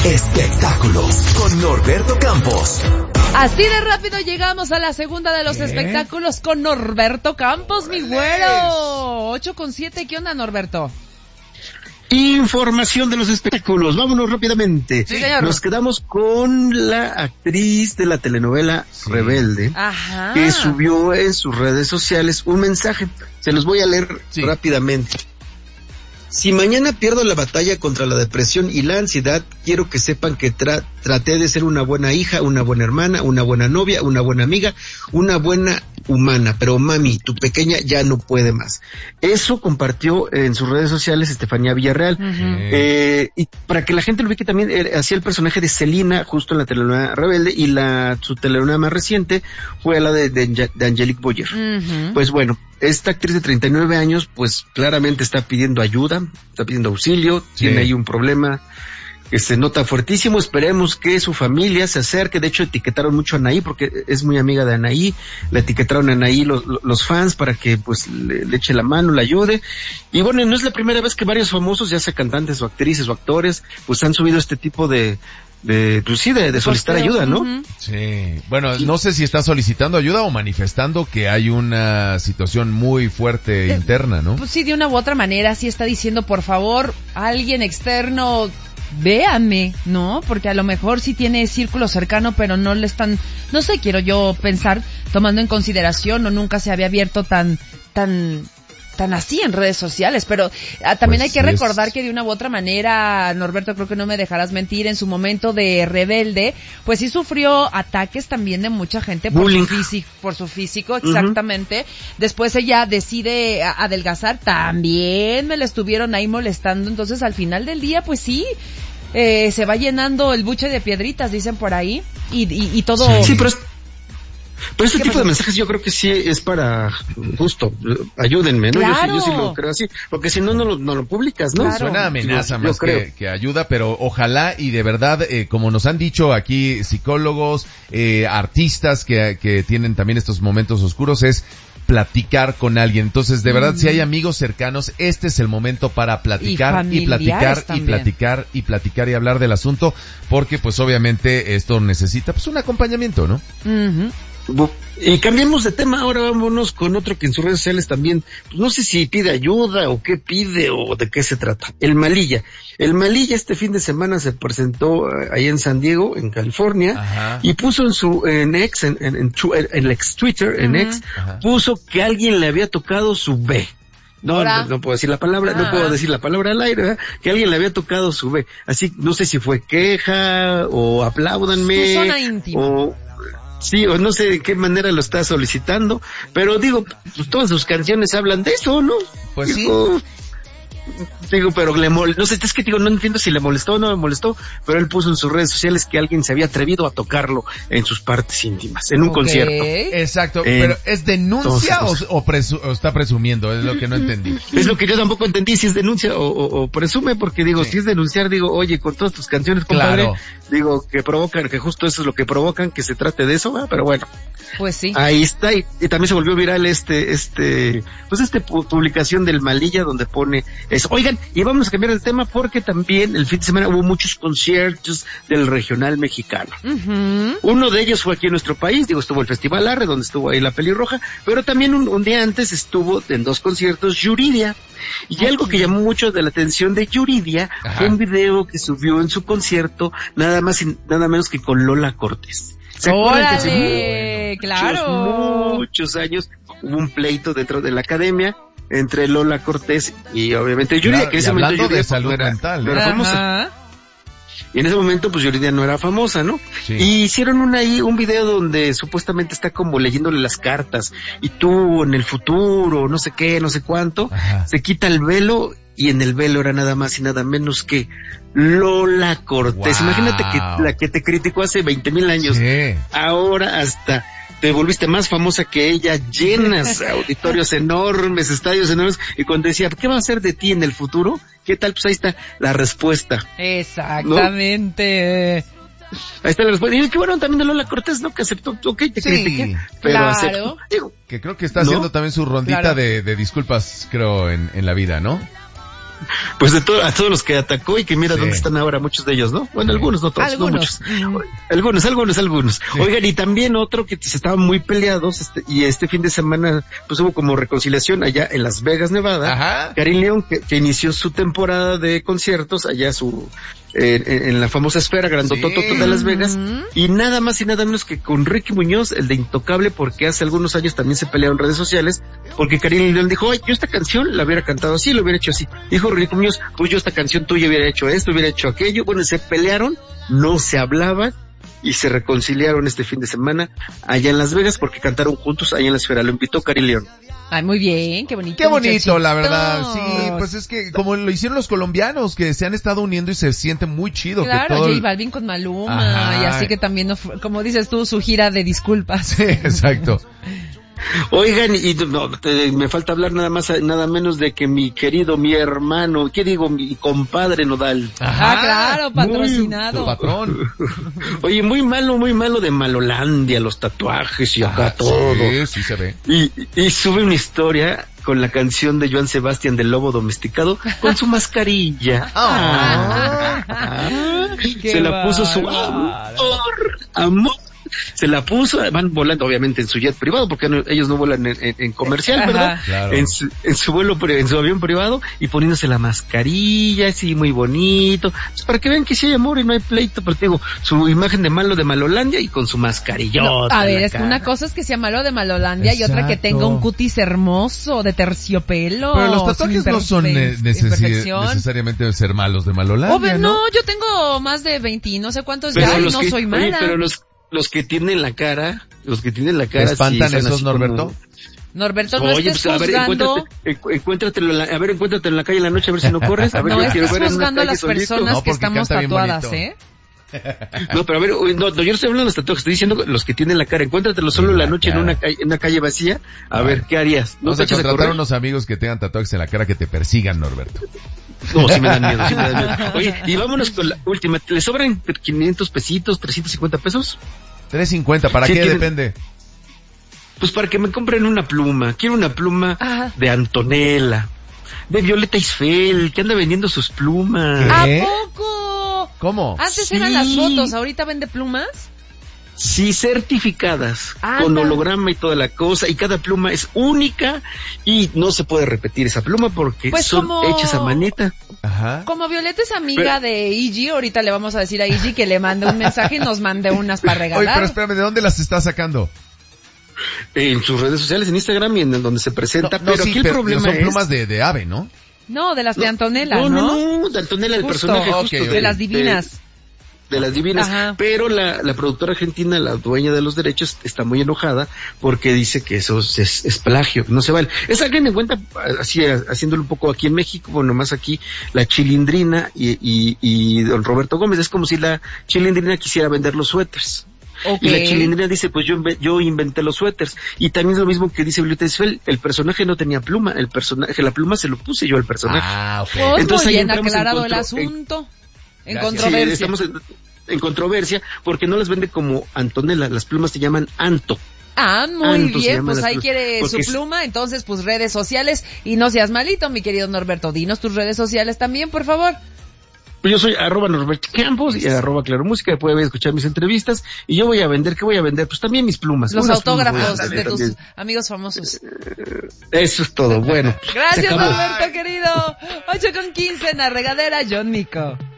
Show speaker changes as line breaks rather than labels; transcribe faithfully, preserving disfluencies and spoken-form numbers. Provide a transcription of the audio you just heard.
Espectáculos con Norberto Campos.
Así de rápido llegamos a la segunda de los ¿Qué? espectáculos con Norberto Campos, mi güero. ocho con siete, ¿qué onda, Norberto?
Información de los espectáculos, vámonos rápidamente.
Sí, señor.
Nos quedamos con la actriz de la telenovela sí. Rebelde,
Ajá.
que subió en sus redes sociales un mensaje. Se los voy a leer sí. rápidamente. Si mañana pierdo la batalla contra la depresión y la ansiedad, quiero que sepan que tra- traté de ser una buena hija, una buena hermana, una buena novia, una buena amiga, una buena humana, pero mami, tu pequeña ya no puede más. Eso compartió en sus redes sociales Estefanía Villarreal. Uh-huh. Eh, y para que la gente lo ubique también, eh, hacía el personaje de Selina justo en la telenovela Rebelde, y la su telenovela más reciente fue la de, de, de Angelique Boyer. Uh-huh. Pues bueno, esta actriz de treinta y nueve años, pues claramente está pidiendo ayuda, está pidiendo auxilio, sí. tiene ahí un problema que se nota fuertísimo. Esperemos que su familia se acerque. De hecho, etiquetaron mucho a Anaí porque es muy amiga de Anaí. Le etiquetaron a Anaí los, los fans para que pues le, le eche la mano, le ayude. Y bueno, no es la primera vez que varios famosos, ya sea cantantes o actrices o actores, pues han subido este tipo de de pues sí, de, de solicitar ayuda, ¿no?
Uh-huh. Sí, bueno, no sé si está solicitando ayuda o manifestando que hay una situación muy fuerte eh, interna, ¿no?
Pues sí, de una u otra manera sí está diciendo, por favor, alguien externo, véanme, ¿no? Porque a lo mejor sí tiene círculo cercano, pero no le están, no sé, quiero yo pensar, tomando en consideración, o nunca se había abierto tan, tan, tan así en redes sociales, pero ah, también pues hay que recordar es... que de una u otra manera, Norberto, creo que no me dejarás mentir, en su momento de Rebelde, pues sí sufrió ataques también de mucha gente por Bullying. su físico, por su físico, exactamente. Uh-huh. Después ella decide adelgazar, también me la estuvieron ahí molestando, entonces al final del día, pues sí, eh, se va llenando el buche de piedritas, dicen por ahí, y, y, y todo...
Sí, sí, pero es... Pero este tipo pasó? de mensajes yo creo que sí es para, justo, ayúdenme, ¿no?
Claro.
Yo, sí, yo sí lo creo así, porque si no, no lo, no lo publicas, ¿no?
Claro. Suena amenaza yo, más yo que, que ayuda, pero ojalá y de verdad, eh, como nos han dicho aquí psicólogos, eh, artistas que, que tienen también estos momentos oscuros, es platicar con alguien. Entonces, de verdad, mm. si hay amigos cercanos, este es el momento para platicar y, y platicar también. y platicar y platicar y hablar del asunto, porque pues obviamente esto necesita pues un acompañamiento, ¿no?
Uh-huh.
Y cambiemos de tema, ahora vámonos con otro que en sus redes sociales también, pues no sé si pide ayuda o qué pide o de qué se trata. El Malilla. El Malilla este fin de semana se presentó ahí en San Diego, en California, Ajá. y puso en su, en ex, en, en, en, en el ex Twitter, en uh-huh. ex, Ajá. puso que alguien le había tocado su B. No, no, no puedo decir la palabra, ah. no puedo decir la palabra al aire, ¿verdad? Que alguien le había tocado su B. Así, no sé si fue queja, o apláudanme,
su zona íntima.
o... Sí, o no sé de qué manera lo está solicitando, pero digo, pues todas sus canciones hablan de eso, ¿no?
Pues
digo, sí. Digo, pero le mol... no sé, es que digo, no entiendo si le molestó o no le molestó, pero él puso en sus redes sociales que alguien se había atrevido a tocarlo en sus partes íntimas, en un okay. concierto.
Exacto, eh, pero ¿es denuncia entonces, o, o, presu- o está presumiendo? Es lo que no entendí.
Es lo que yo tampoco entendí, si es denuncia o, o, o presume, porque digo, sí. si es denunciar, digo, oye, con todas tus canciones, compadre, claro. digo, que provocan, que justo eso es lo que provocan, que se trate de eso, ¿eh? Pero bueno.
Pues sí.
Ahí está, y, y también se volvió viral este, este, pues este pu- publicación del Malilla donde pone eso. Oigan, y vamos a cambiar el tema porque también el fin de semana hubo muchos conciertos del regional mexicano.
Uh-huh.
Uno de ellos fue aquí en nuestro país, digo, estuvo el Festival Arre, donde estuvo ahí la Pelirroja, pero también un, un día antes estuvo en dos conciertos Yuridia. Y okay. algo que llamó mucho de la atención de Yuridia Ajá. fue un video que subió en su concierto, nada más y nada menos que con Lola Cortés.
¿Se acuerdan que hace
claro. muchos, muchos años hubo un pleito dentro de la academia entre Lola Cortés y obviamente Yuridia,
claro,
que en ese
momento
Yuridia
de salud
no era,
mental,
no era famosa. Y en ese momento pues Yuridia no era famosa, ¿no?
Sí.
Y hicieron un ahí un video donde supuestamente está como leyéndole las cartas y tú en el futuro, no sé qué, no sé cuánto, Ajá. se quita el velo y en el velo era nada más y nada menos que Lola Cortés. Wow. Imagínate que la que te criticó hace veinte mil años,
sí.
ahora hasta te volviste más famosa que ella, llenas auditorios enormes, estadios enormes, y cuando decía, ¿qué va a hacer de ti en el futuro? ¿Qué tal? Pues ahí está la respuesta.
Exactamente.
¿No? Ahí está la respuesta. Y qué bueno también de Lola Cortés, ¿no? Que aceptó, ok, te
sí,
critiqué, pero
claro.
aceptó. Digo,
que creo que está haciendo ¿no? también su rondita claro. de, de disculpas, creo, en, en la vida, ¿no?
Pues de todo, a todos los que atacó y que mira
sí.
dónde están ahora muchos de ellos, ¿no? Bueno, algunos, no todos,
algunos.
no muchos. Algunos, algunos, algunos. Sí. Oigan, y también otro que se estaban muy peleados, este, y este fin de semana, pues hubo como reconciliación allá en Las Vegas, Nevada.
Ajá.
Karim León, que, que inició su temporada de conciertos allá su, eh, en, en la famosa esfera grandototota sí. de Las Vegas, uh-huh. y nada más y nada menos que con Ricky Muñoz, el de Intocable, porque hace algunos años también se pelearon en redes sociales, porque Karim León dijo, ay, yo esta canción la hubiera cantado así, lo hubiera hecho así. Dijo Ricky Muñoz, pues yo esta canción tuya hubiera hecho esto, hubiera hecho aquello. Bueno, se pelearon, no se hablaban y se reconciliaron este fin de semana allá en Las Vegas porque cantaron juntos allá en la esfera. Lo invitó Karim León.
Ay, muy bien, qué bonito.
Qué bonito, muchachitos. La verdad. Sí, pues es que como lo hicieron los colombianos, que se han estado uniendo y se siente muy chido.
Claro,
que todo
J
el...
Balvin con Maluma, ajá. Y así que también, como dices tú, su gira de disculpas.
Sí, exacto.
Oigan, y no, te, me falta hablar nada más, nada menos de que mi querido, mi hermano, ¿qué digo? Mi compadre Nodal.
Ajá, ah, claro, patrocinado.
Muy, patrón.
Oye, muy malo, muy malo de Malolandia, los tatuajes y acá ah, todo.
Sí, sí se ve.
Y, y sube una historia con la canción de Joan Sebastián del Lobo Domesticado con su mascarilla. Ah, ah, se la puso su amor, amor. Se la puso, van volando obviamente en su jet privado, porque no, ellos no vuelan en, en, en comercial, ajá, ¿verdad? Claro. En su, en su vuelo, en su avión privado, y poniéndose la mascarilla, así muy bonito, pues para que vean que sí hay amor y no hay pleito, pero te digo, su imagen de malo de Malolandia y con su mascarillota.
No, a ver, es que una cosa es que sea malo de Malolandia. Exacto. Y otra que tenga un cutis hermoso, de terciopelo.
Pero los tatuajes no son ne- necesi- necesariamente ser malos de Malolandia,
Obvio,
¿no?
no, yo tengo más de veinte y no sé cuántos
pero
ya y no
que,
soy mala.
Oye, pero los Los que tienen la cara, los que tienen la cara... ¿Te
espantan sí, esos, Norberto? Como...
Norberto, no
Oye,
estés
pues, a ver,
juzgando...
Encuéntrate, encuéntratelo en la, a ver, encuéntratelo en la calle en la noche, a ver si no corres. A ver,
no
yo
estés
ver
juzgando a las personas
no,
que estamos tatuadas, ¿eh?
No, pero a ver, no, no, yo no estoy hablando de los tatuajes, estoy diciendo los que tienen la cara. Encuéntratelo solo en la noche en una calle, en una calle vacía. A ver, ¿qué harías?
¿No te echas a contratar unos amigos que tengan tatuajes en la cara que te persigan, Norberto?
No, sí me dan miedo, sí me dan miedo. Oye, y vámonos con la última. ¿Le sobran quinientos pesitos, trescientos cincuenta pesos?
tres cincuenta, ¿para sí, qué quieren... depende?
Pues para que me compren una pluma. Quiero una pluma Ajá. de Antonella, de Violeta Isfel, que anda vendiendo sus plumas.
¿Qué? ¿A poco?
¿Cómo?
Antes
sí.
eran las fotos, ¿ahorita vende plumas?
Sí, certificadas,
Anda.
con holograma y toda la cosa, y cada pluma es única y no se puede repetir esa pluma porque
pues
son
como...
hechas a maneta.
Ajá. Como Violeta es amiga pero... de Iggy, ahorita le vamos a decir a Iggy que le mande un mensaje y nos mande unas para regalar.
Oye, pero espérame, ¿de dónde las está sacando?
En sus redes sociales, en Instagram y en donde se presenta,
no,
pero
no, sí,
aquí el
pero
problema
son
es...
plumas de, de ave, ¿no?
No, de las
no,
de Antonella,
¿no?
No,
no, no, de Antonella, el
justo,
personaje
okay,
justo.
Okay. De, de las divinas.
De, de las divinas, Ajá. pero la, la productora argentina, la dueña de los derechos, está muy enojada porque dice que eso es, es, es plagio, no se vale. Es alguien en cuenta, así, haciéndolo un poco aquí en México, bueno, más aquí, la Chilindrina y, y, y don Roberto Gómez, es como si la Chilindrina quisiera vender los suéteres. Okay. Y la Chilindrina dice, pues yo yo inventé los suéteres. Y también es lo mismo que dice Violeta Isfel, el personaje no tenía pluma, el personaje, la pluma se lo puse yo al personaje.
Ah, ok. Pues entonces muy bien aclarado el asunto. En, en controversia.
Sí, estamos en, en controversia porque no las vende como Antonella, las plumas se llaman Anto.
Ah, muy Anto bien, pues ahí quiere su pluma, entonces pues redes sociales, y no seas malito, mi querido Norberto, dinos tus redes sociales también, por favor.
Pues yo soy arroba Norberto Campos y arroba Claro Música, puede escuchar mis entrevistas, y yo voy a vender, ¿qué voy a vender? Pues también mis plumas.
Los autógrafos de tus también. Amigos famosos.
Eso es todo, bueno.
Gracias, Norberto, querido. ocho con quince en la regadera, John Mico.